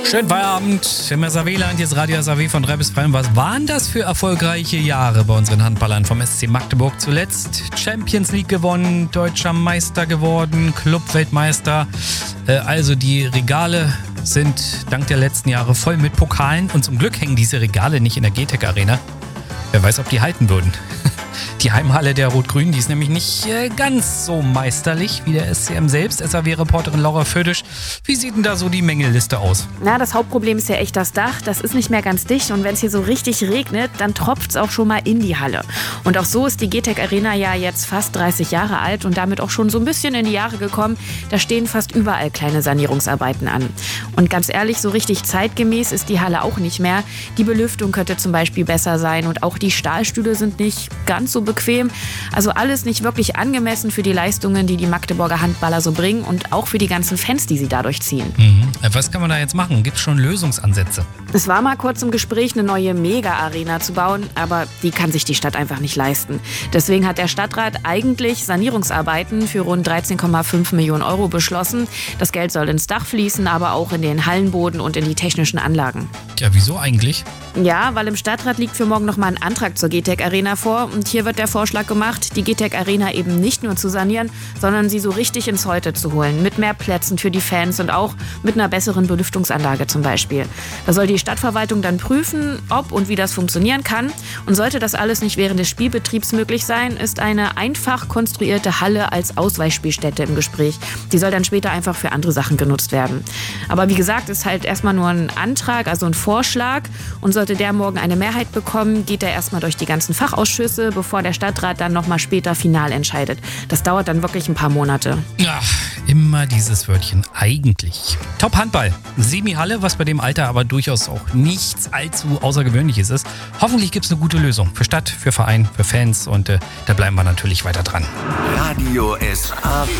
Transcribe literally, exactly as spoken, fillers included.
Schönen Feierabend im S A W-Land, hier ist Radio S A W von drei bis drei. Was waren das für erfolgreiche Jahre bei unseren Handballern vom S C Magdeburg? Zuletzt Champions League gewonnen, deutscher Meister geworden, Club-Weltmeister. Äh, also die Regale sind dank der letzten Jahre voll mit Pokalen und zum Glück hängen diese Regale nicht in der G T E C Arena. Wer weiß, ob die halten würden. Die Heimhalle der Rot-Grünen, die ist nämlich nicht äh, ganz so meisterlich wie der S C M selbst. S A W-Reporterin Laura Födisch, wie sieht denn da so die Mängelliste aus? Na, das Hauptproblem ist ja echt das Dach. Das ist nicht mehr ganz dicht und wenn es hier so richtig regnet, dann tropft es auch schon mal in die Halle. Und auch so ist die G T E C Arena ja jetzt fast dreißig Jahre alt und damit auch schon so ein bisschen in die Jahre gekommen. Da stehen fast überall kleine Sanierungsarbeiten an. Und ganz ehrlich, so richtig zeitgemäß ist die Halle auch nicht mehr. Die Belüftung könnte zum Beispiel besser sein und auch die Stahlstühle sind nicht ganz so bequem. Also alles nicht wirklich angemessen für die Leistungen, die die Magdeburger Handballer so bringen und auch für die ganzen Fans, die sie dadurch ziehen. Mhm. Was kann man da jetzt machen? Gibt es schon Lösungsansätze? Es war mal kurz im Gespräch, eine neue Mega-Arena zu bauen, aber die kann sich die Stadt einfach nicht leisten. Deswegen hat der Stadtrat eigentlich Sanierungsarbeiten für rund dreizehn Komma fünf Millionen Euro beschlossen. Das Geld soll ins Dach fließen, aber auch in den Hallenboden und in die technischen Anlagen. Ja, wieso eigentlich? Ja, weil im Stadtrat liegt für morgen nochmal ein Antrag zur G T E C Arena vor und hier wird der Vorschlag gemacht, die G T E C Arena eben nicht nur zu sanieren, sondern sie so richtig ins Heute zu holen, mit mehr Plätzen für die Fans und auch mit einer besseren Belüftungsanlage zum Beispiel. Da soll die Stadtverwaltung dann prüfen, ob und wie das funktionieren kann und sollte das alles nicht während des Spielbetriebs möglich sein, ist eine einfach konstruierte Halle als Ausweichspielstätte im Gespräch. Die soll dann später einfach für andere Sachen genutzt werden. Aber wie gesagt, ist halt erstmal nur ein Antrag, also ein Vorschlag und sollte der morgen eine Mehrheit bekommen, geht er erstmal durch die ganzen Fachausschüsse, bevor der Stadtrat dann nochmal später final entscheidet. Das dauert dann wirklich ein paar Monate. Ach, immer dieses Wörtchen eigentlich. Top Handball. Semi-Halle, was bei dem Alter aber durchaus auch nichts allzu Außergewöhnliches ist. Hoffentlich gibt es eine gute Lösung für Stadt, für Verein, für Fans und äh, da bleiben wir natürlich weiter dran. Radio S A W.